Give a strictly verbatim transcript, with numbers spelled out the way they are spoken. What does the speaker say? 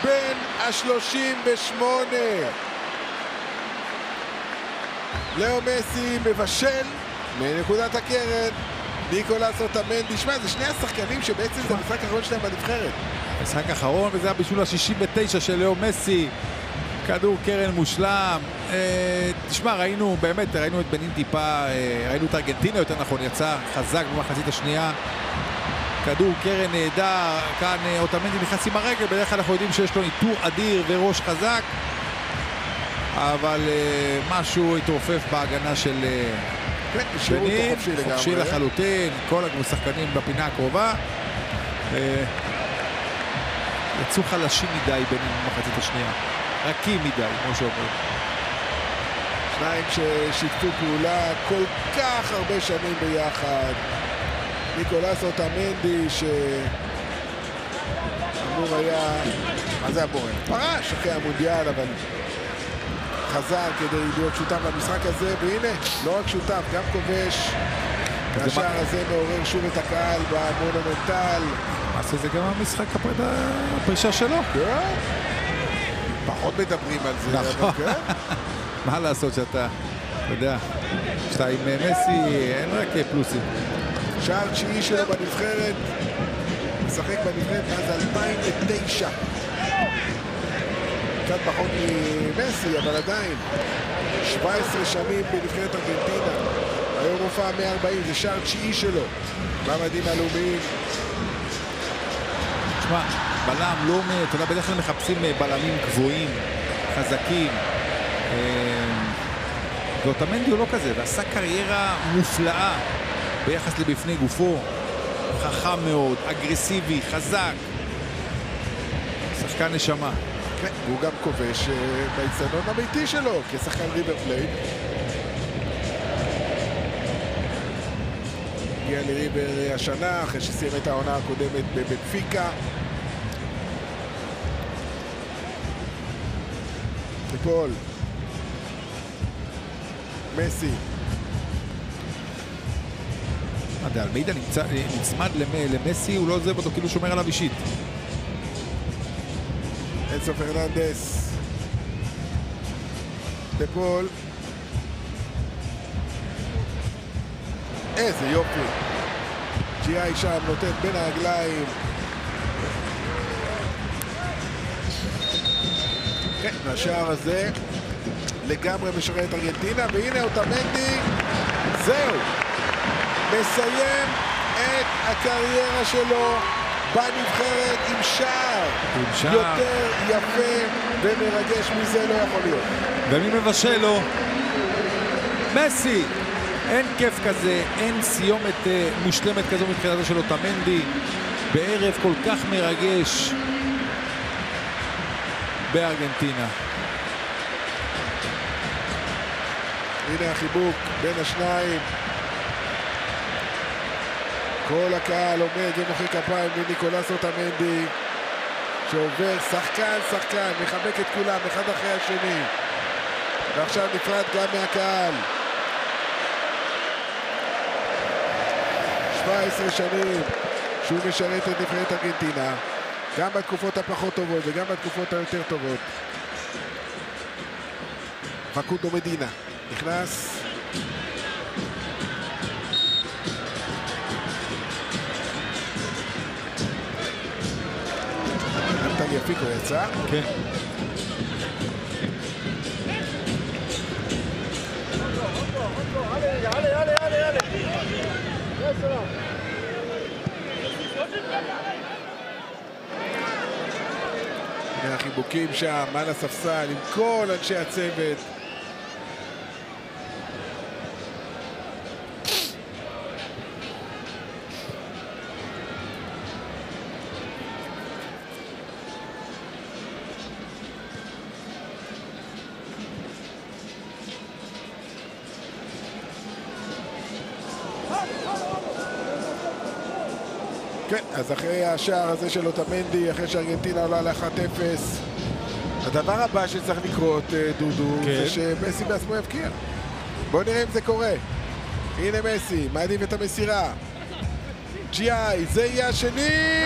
בן ה-שלושים ושמונה. לאו מסי מבשל מנקודת הקרן. ניקולס אוטמנדי. שמע, זה שני השחקנים שבעצם זה המשחק האחרון שלהם בנבחרת. המשחק האחרון, וזה היה בשביל ה-שישים ותשע של לאו מסי. כדור קרן מושלם. אה, תשמע, ראינו, באמת, ראינו את בנין טיפה, אה, ראינו את ארגנטינה יותר נכון, יצא חזק במחצית השנייה. כדור קרן נהדר, כאן אה, אוטמנדי נכנס עם הרגל, בדרך כלל אנחנו יודעים שיש לו ניטור אדיר וראש חזק. אבל אה, משהו התרופף בהגנה של אה, בנין, חופשי, חופשי לחלוטין, כל השחקנים בפינה הקרובה. אה, יצאו חלשים מדי בנין במחצית השנייה. רכים מדי, כמו שאומרים. שניים ששיתפו פעולה כל כך הרבה שנים ביחד. ניקולס אוטמנדי שאמור היה, מה זה אמור? פרש אחרי המונדיאל, אבל חזר כדי להיות שותף למשחק הזה, והנה, לא רק שותף, גם כובש. השער הזה מעורר שוב את הקהל במונומנטל. למעשה זה גם המשחק הפרישה שלו. כן. פחות מדברים על זה, אבל כן. מה לעשות שאתה, אתה יודע, שאתה עם מסי, אין רק פלוסים. שער תשיעי שלו בנבחרת, משחק בנבחרת מאז אלפיים ותשע. קצת פחות ממסי, אבל עדיין. שבע עשרה שנים בנבחרת ארגנטינה. היום הופעה מאה וארבעים, זה שער תשיעי שלו. במדים הלאומיים. תשמע, בלם לא, אתה יודע, בדרך כלל מחפשים בלמים גבוהים, חזקים. ואוטמנדי הוא לא כזה, ועשה קריירה מופלאה ביחס לבפני גופו. חכם מאוד, אגרסיבי, חזק. שחקן נשמה. כן, והוא גם כובש באצטדיון הביתי שלו, כשחקן ריבר פלייט. הגיע לריבר השנה, אחרי שסיים את העונה הקודמת בבנפיקה. טיפול. מסי. עד אלמידה נצמד למסי, הוא לא עוזב אותו, כאילו שומר עליו אישית. אנסו פרננדס. טיפול. איזה יופי. ג'י איי שם נותן בין הרגליים. כן, והשער הזה לגמרי משרת ארגנטינה, והנה אוטמנדי, זהו, מסיים את הקריירה שלו בנבחרת עם שער. עם שער. יותר יפה ומרגש מזה לא יכול להיות. ומי מבשל לו? מסי. אין כיף כזה, אין סיומת uh, מושלמת כזו מבחינתו של אוטמנדי בערב כל כך מרגש בארגנטינה. הנה החיבוק בין השניים. כל הקהל עומד ומוחא כפיים לניקולס אוטמנדי שעובר שחקן שחקן, מחבק את כולם אחד אחרי השני, ועכשיו נפרד גם מהקהל. שבע עשרה שנים שהוא משרת את נבחרת ארגנטינה, גם בתקופות הפחות טובות וגם בתקופות היותר טובות. פקונדו מדינה נכנס. נתן יפיקו יצא. כן. החיבוקים שם על הספסל עם כל אנשי הצוות. כן, אז אחרי השער הזה של אוטמנדי, אחרי שארגנטינה עולה ל-אחת אפס, הדבר הבא שצריך לקרות, דודו, כן. זה שמסי בעצמו יבקיע. בואו נראה אם זה קורה. הנה מסי, מעדיף את המסירה. ג'י איי, זה יהיה השני!